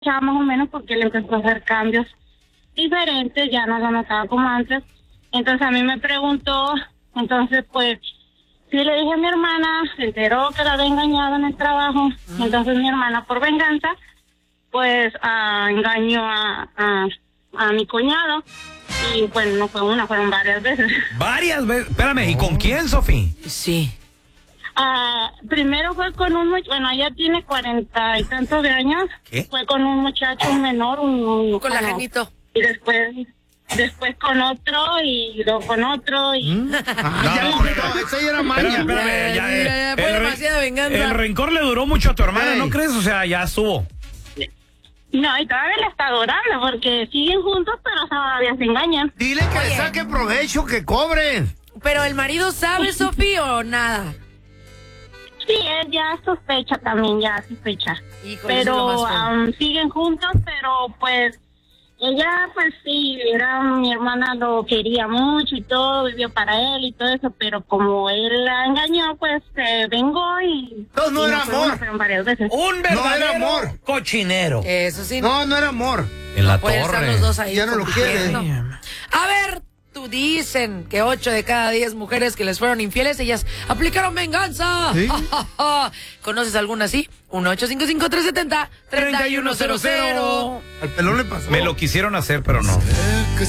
ya más o menos porque él empezó a hacer cambios diferentes, ya no lo notaba como antes. Entonces a mí me preguntó, entonces pues sí le dije a mi hermana, se enteró que la había engañado en el trabajo. Entonces mi hermana, por venganza, pues engañó a mi cuñado. Y bueno, no fue una, fueron varias veces. ¿Varias veces? Espérame, ¿y con quién, Sofi? Sí. Primero fue con un muchacho, bueno, ella tiene 40 y tantos de años. ¿Qué? Fue con un muchacho menor, Con la genito. Y después con otro y luego con otro y... No, esa ya era maña. Espérame, Ya fue demasiada venganza. El rencor le duró mucho a tu hermana, Ey. ¿no crees? O sea, ya estuvo. No, y todavía la está adorando porque siguen juntos, pero todavía se engañan. Dile que le saque provecho, que cobren. Pero el marido sabe, Sofía, o nada. Sí, él ya sospecha también, ya sospecha. Híjole, eso es lo Pero más feo. siguen juntos, pero pues ella pues sí, mi hermana lo quería mucho y todo, vivió para él y todo eso, pero como él la engañó, pues se vengó y... No, no y era fue amor. una, fueron varias veces. Un verdadero era amor. cochinero. Eso sí. No, no era amor. En la Pueden estar torre. los dos ahí Ya no lo quiere. compitiendo. A ver, tú dicen que 8 de cada 10 mujeres que les fueron infieles, ellas aplicaron venganza. ¿Sí? ¿Conoces alguna así? 1-855-370-3100. Al pelón le pasó. Me lo quisieron hacer, pero no.